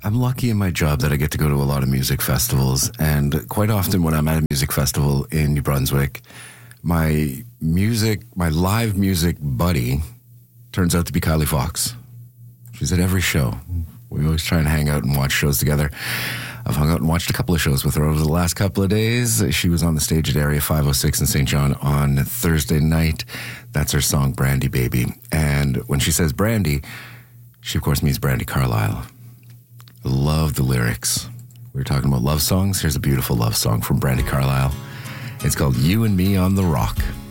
I'm lucky in my job that I get to go to a lot of music festivals, and quite often when I'm at a music festival in New Brunswick, my live music buddy turns out to be Kylie Fox. She's at every show. We always try and hang out and watch shows together. I've hung out and watched a couple of shows with her over the last couple of days. She was on the stage at Area 506 in St. John on Thursday night. That's her song, Brandy Baby. And when she says Brandy, she of course means Brandi Carlile. I love the lyrics. We were talking about love songs. Here's a beautiful love song from Brandi Carlile. It's called You and Me on the Rock.